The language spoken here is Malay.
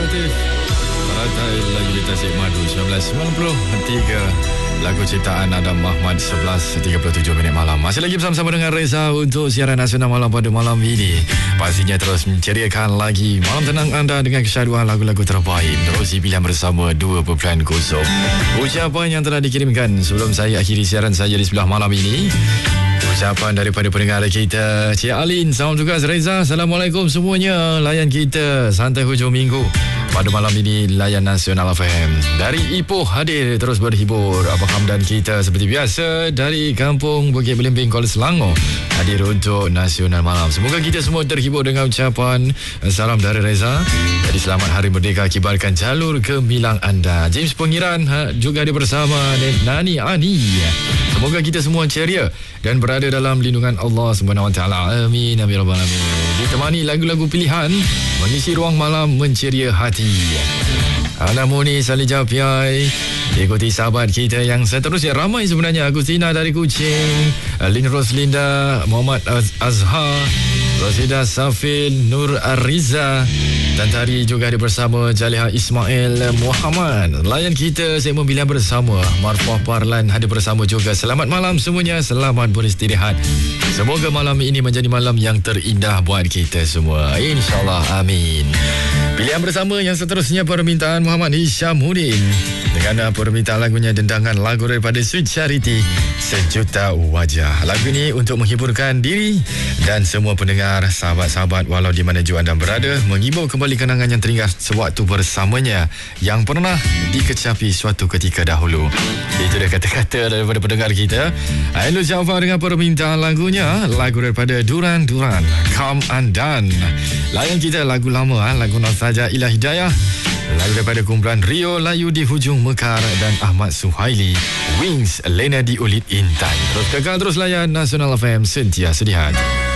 Latif Paratai lagu di Tasik Madu 1993. Lagu ciptaan Adam Mahmad 11.37 minit malam. Masih lagi bersama-sama dengan Reza untuk siaran nasional malam pada malam ini. Pastinya terus menceriakan lagi malam tenang anda dengan kesyaduan lagu-lagu terbaik. Terusi pilihan bersama 2.0. Ucapan yang telah dikirimkan sebelum saya akhiri siaran saya di sebelah malam ini. Ucapan daripada pendengar kita, Cik Alin. Salam juga Reza. Assalamualaikum semuanya. Layan kita santai hujung minggu. Pada malam ini layan Nasional FM. Dari Ipoh hadir terus berhibur. Abang Hamdan kita seperti biasa dari Kampung Bukit Belimbing, Kuala Selangor hadir untuk Nasional Malam. Semoga kita semua terhibur dengan ucapan salam dari Reza. Jadi selamat Hari Merdeka, kibarkan jalur gemilang anda. James Pengiran juga ada bersama Nani Ani. Semoga kita semua ceria dan berada dalam lindungan Allah Subhanahu Wa Taala. Amin amin rabbal alamin. Ditemani lagu-lagu pilihan mengisi ruang malam menceria hati. Ana Muni Salija Piai. Ikuti sahabat kita yang seterusnya. Ramai sebenarnya. Agustina dari Kuching, Lin Roslinda, Muhammad Azhar, Rosida Safil, Nur Ariza, dan tadi juga ada bersama Jaliha Ismail Muhammad. Layan kita segmen pilihan bersama. Marfah Parlan ada bersama juga. Selamat malam semuanya. Selamat beristirahat. Semoga malam ini menjadi malam yang terindah buat kita semua. InsyaAllah. Amin. Pilihan bersama yang seterusnya permintaan Muhammad Hishamuddin dengan permintaan lagunya dendangan lagu daripada Sweet Charity, Sejuta Wajah. Lagu ini untuk menghiburkan diri dan semua pendengar, sahabat-sahabat walau di mana jua anda berada, menghibur kembali kenangan yang teringat sewaktu bersamanya yang pernah dikecapi suatu ketika dahulu. Itu dia kata-kata daripada pendengar kita. Ainul Jaafar dengan permintaan lagunya, lagu daripada Duran Duran, Come Undone. Layan kita lagu lama, lagu Nostalgia Ila Hidayah, lagu daripada kumpulan Rio Layu di Hujung Mekar dan Ahmad Suhaili, Wings, Lena di Ulit Intan. Terus kekal, terus layan Nasional FM, sentiasa di hati.